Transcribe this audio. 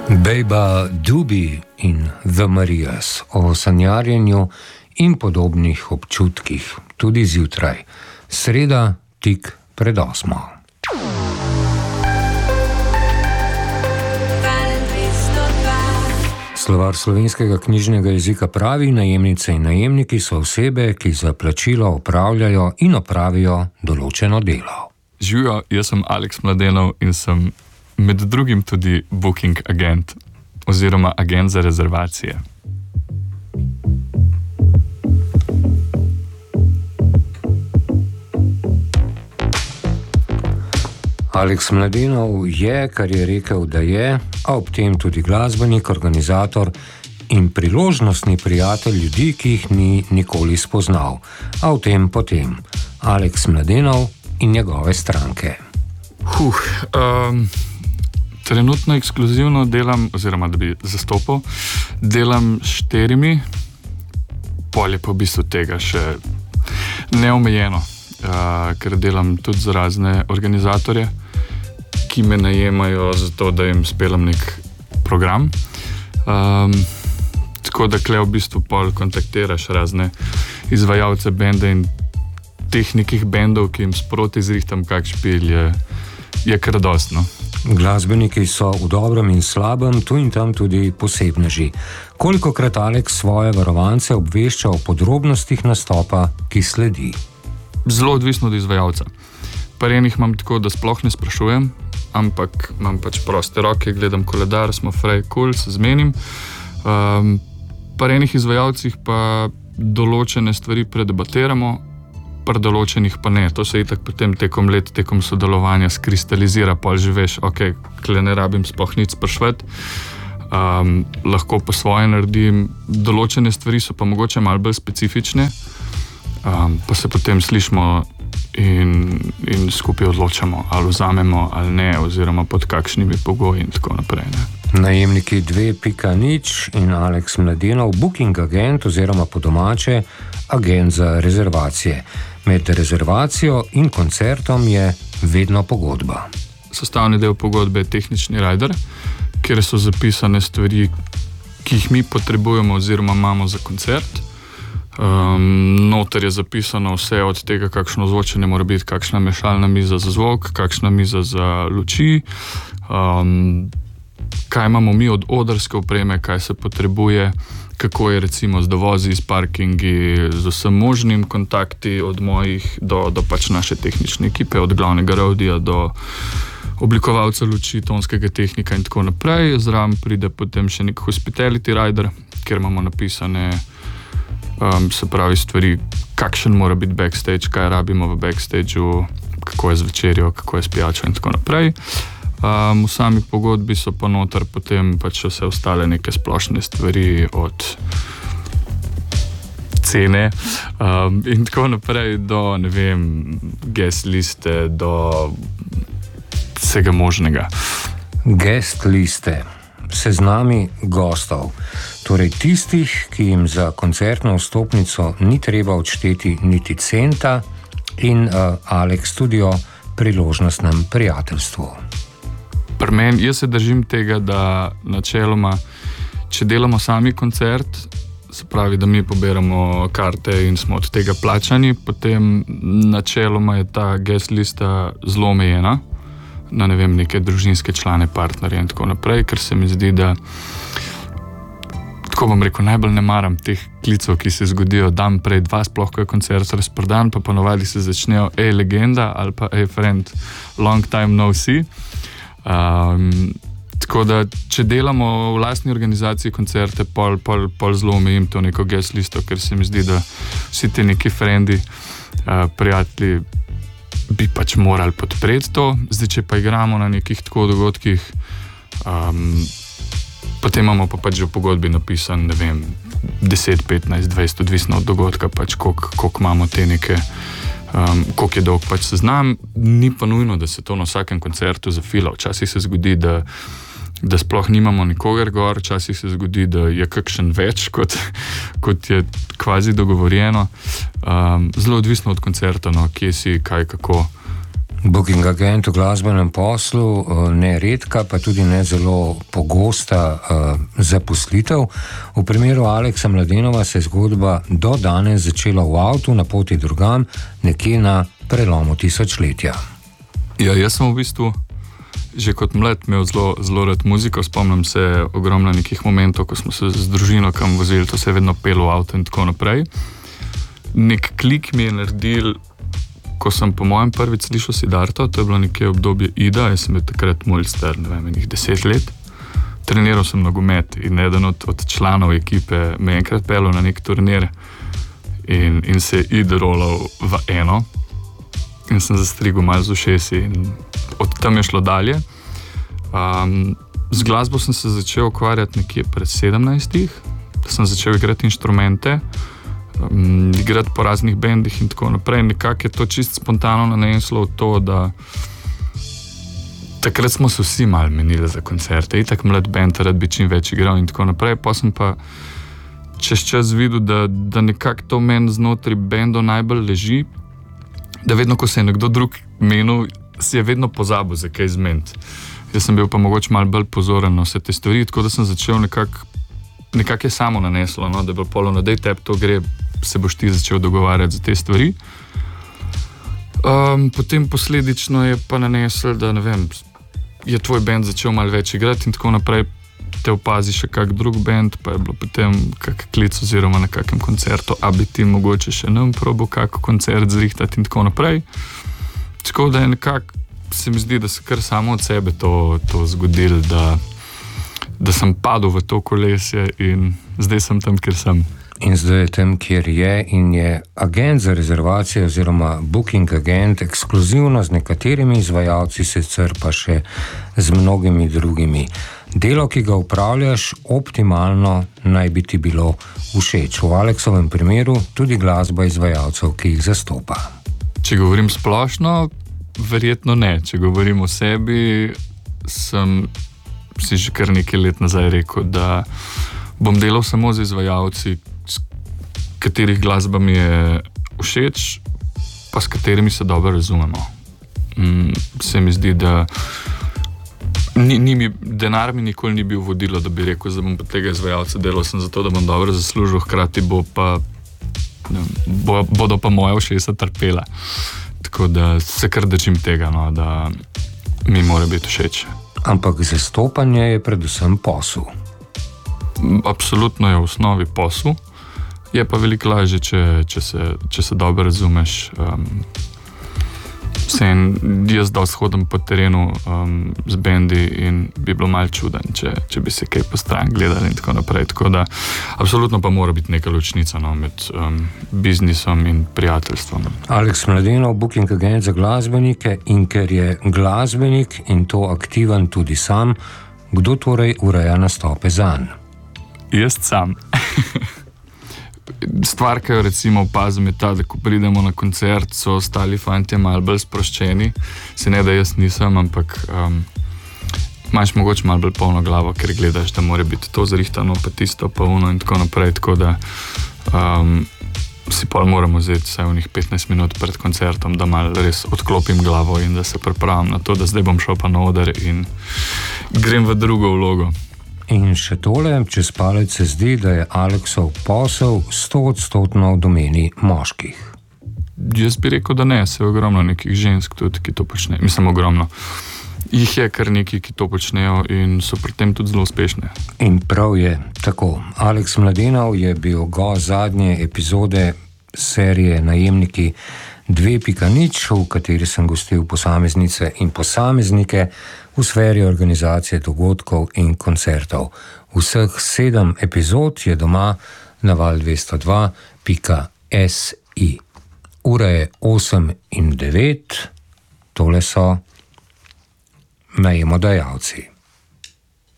Bejba Doobie in The Marias o sanjarjenju in podobnih občutkih, tudi zjutraj. Sreda tik pred 8. Slovar slovenskega knjižnega jezika pravi: najemnice in najemniki so osebe, ki za plačilo opravljajo in opravijo določeno delo. Živijo, jaz sem Aleks Mladenov in sem med drugim tudi booking agent oziroma agent za rezervacije. Aleks Mladenov je, kar je rekel, da je, a ob tem tudi glasbenik, organizator in priložnostni prijatelj ljudi, ki jih ni nikoli spoznal. A v tem potem. Aleks Mladenov in njegove stranke. Trenutno ekskluzivno delam, oziroma da bi zastopal, delam 4, pol je pa v bistvu tega še neomejeno, ker delam tudi za razne organizatorje, ki me najemajo za to, da jim spelam nek program. Tako da kle v bistvu pol kontaktiraš razne izvajalce bende in teh nekih bendov, ki jim sproti zrihtam kak špil, je kar dostno. Glasbeniki so v dobrem in slabem, tu in tam tudi posebneži. Kolikokrat Aleks svoje varovance obvešča o podrobnostih nastopa, ki sledi? Zelo odvisno od izvajalca. Pri enih imam tako, da sploh ne sprašujem, ampak imam pač proste roke, gledam koledar, smo frej, cool, se zmenim. Pri enih izvajalcih pa določene stvari predebatiramo, pri določenih pa ne. To se itak potem tekom let, tekom sodelovanja skristalizira, pol že veš, ok, kle ne rabim sploh nič sprašvati, lahko pa svoje naredim. Določene stvari so pa mogoče malo bolj specifične, pa se potem slišimo in skupaj odločamo, ali vzamemo ali ne, oziroma pod kakšnimi pogoji in tako naprej, ne. Najemniki 2.0 in Aleks Mladenov, booking agent oziroma po domače agent za rezervacije. Med rezervacijo in koncertom je vedno pogodba. Sestavni del pogodbe je tehnični rider, kjer so zapisane stvari, ki jih mi potrebujemo oziroma imamo za koncert. Noter je zapisano vse od tega, kakšno zvočenje mora biti, kakšna mešalna miza za zvok, kakšna miza za luči, kaj imamo mi od odrske opreme, kaj se potrebuje, kako je recimo z dovozi, s parkingi, z vsem možnim kontakti od mojih do pač naše tehnične ekipe, od glavnega raudija do oblikovalca luči, tonskega tehnika in tako naprej. Zraven pride potem še nek hospitality rider, kjer imamo napisane se pravi stvari, kakšen mora biti backstage, kaj rabimo v backstageu, kako je z večerjo, kako je s pijačo in tako naprej. V sami pogodbi so pa noter potem pač vse ostale neke splošne stvari, od cene in tako naprej do, ne vem, guest liste, do vsega možnega. Guest liste, seznami gostov, torej tistih, ki jim za koncertno vstopnico ni treba odšteti niti centa, in Aleks tudi o priložnostnem prijateljstvu. Pri meni, jaz se držim tega, da načeloma, če delamo sami koncert, se pravi, da mi pobiramo karte in smo od tega plačani, potem načeloma je ta guest lista zelo omejena na, ne vem, neke družinske člane, partnerje in tako naprej, ker se mi zdi, da, tako bom rekel, najbolj ne maram teh klicov, ki se zgodijo dan prej, 2 sploh, ko je koncert razprodan, pa ponovadi se začnejo legenda ali pa friend, long time no see. Tako da, če delamo v lastni organizaciji koncerte, pol zelo omejim to neko guest listo, ker se mi zdi, da vsi ti neki frendi, prijatelji bi pač morali podpreti to. Zdaj, če pa igramo na nekih tako dogodkih, potem imamo pa pač v pogodbi napisan, ne vem, 10, 15, 20, odvisno od dogodka, pač koliko imamo te neke, koliko je dolg pač seznam. Ni pa nujno, da se to na vsakem koncertu zafila. Včasih se zgodi, da sploh nimamo nikogar gor, včasih se zgodi, da je kakšen več, kot je kvazi dogovorjeno. Zelo odvisno od koncerta, no, kje si, kaj, kako. Booking agent v glasbenem poslu, ne redka, pa tudi ne zelo pogosta zaposlitev. V primeru Aleksa Mladenova se je zgodba do danes začela v avtu na poti drugam, nekje na prelomu tisočletja. Ja, jaz sem v bistvu že kot mlad imel zelo rad muziko. Spomnim se ogromno nekih momentov, ko smo se z družino kam vozili, to se je vedno pelo v avto in tako naprej. Nek klik mi je naredil, ko sem po mojem prvič slišal Siddharto, to je bilo nekje obdobje Ida, jaz sem bil takrat mulj star, ne vem, 10 let. Treniral sem nogomet in eden od članov ekipe me je enkrat pelil na nek turnir in se je Id rolal v eno in sem zastrigel malo z ušesi in od tam je šlo dalje. Z glasbo sem se začel ukvarjati nekje pred 17, da sem začel igrati inštrumente, igrati po raznih bendih in tako naprej. Nekako je to čisto spontano naneslo v to, da takrat smo se vsi malo menili za koncerte. Itak mlad bend, rad bi čim več igral in tako naprej. Pa sem pa čez čas videl, da nekako to meni znotraj bendov najbolj leži, da vedno, ko se je nekdo drug menil, si je vedno pozabil, za kaj zmeniti. Jaz sem bil pa mogoče malo bolj pozoren na vse te stvari, tako da sem začel nekako je samo naneslo, no, da je bilo polo, no, dej tebi to gre, se boš ti začel dogovarjati za te stvari. Potem posledično je pa nanesel, da ne vem, je tvoj band začel malo več igrati in tako naprej, te opazi še kak drug band, pa je bilo potem kak klic oziroma na kakem koncertu, a bi ti mogoče še nam probil kak koncert zrihtati in tako naprej. Tako da je nekako, se mi zdi, da se kar samo od sebe to zgodilo, da sem padel v to kolesje in zdaj sem tam, kjer sem. In zdaj je tam, kjer je, in je agent za rezervacije oziroma booking agent ekskluzivno z nekaterimi izvajalci, sicer pa še z mnogimi drugimi. Delo, ki ga upravljaš, optimalno naj bi ti bilo všeč. V Aleksovem primeru tudi glasba izvajalcev, ki jih zastopa. Če govorim splošno, verjetno ne. Če govorim o sebi, sem si že kar nekaj let nazaj rekel, da bom delal samo z izvajalci, katerih glasba mi je všeč, pa s katerimi se dobro razumemo. Se mi zdi, da denar mi nikoli ni bil vodilo, da bi rekel, da bom pa tega izvajalca delal sem zato, da bom dobro zaslužil, hkrati bodo pa moja ušesa trpela. Tako da se kar držim tega, no, da mi mora biti všeč. Ampak zastopanje je predvsem posel. Absolutno je v osnovi posel. Je pa veliko lažje, če se dobro razumeš. Jaz dosti hodim po terenu z bendi in bi bilo malo čuden, če bi se kaj po stran gledali in tako naprej. Tako da absolutno pa mora biti neka ločnica, no, med biznisom in prijateljstvom. Aleks Mladenov, booking agent za glasbenike, in ker je glasbenik in to aktiven tudi sam, kdo torej ureja nastope zanj? Jaz sam. Stvar, ki jo recimo opazim, je ta, da ko pridemo na koncert, so ostali fantje malo bolj sproščeni. Se ne, da jaz nisem, ampak imaš mogoče malo bolj polno glavo, ker gledaš, da mora biti to zrihtano, pa tisto, pa ono in tako naprej. Tako da si pol moramo vzeti vsaj unih 15 minut pred koncertom, da malo res odklopim glavo in da se pripravim na to, da zdaj bom šel pa na oder in grem v drugo vlogo. In še tole, čez palec se zdi, da je Aleksov posel 100% v domeni moških. Jaz bi rekel, da ne, se je ogromno nekih žensk tudi, ki to počnejo. Mislim, ogromno. Jih je kar nekaj, ki to počnejo in so pri tem tudi zelo uspešne. In prav je tako. Aleks Mladenov je bil gost zadnje epizode serije Najemniki 2.0, v kateri sem gostil posameznice in posameznike v sferi organizacije dogodkov in koncertov. Vseh 7 epizod je doma na val202.si. Ura je 8:09, tole so najemodajalci.